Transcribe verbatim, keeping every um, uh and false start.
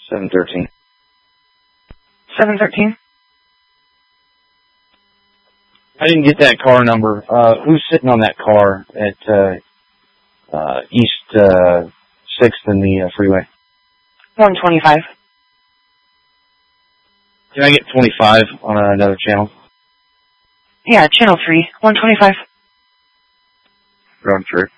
seven thirteen. seven thirteen? I didn't get that car number. Uh, who's sitting on that car at uh, uh, East uh, sixth and the uh, freeway? one twenty-five. Can I get twenty-five on another channel? Yeah, channel three, one twenty-five. Round three.